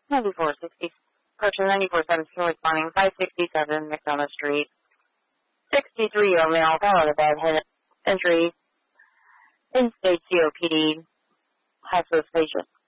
9460, person 9417 responding 567 McDonough Street. 63-year-old male fell out of bed, head injury, in-state COPD, hospital patient.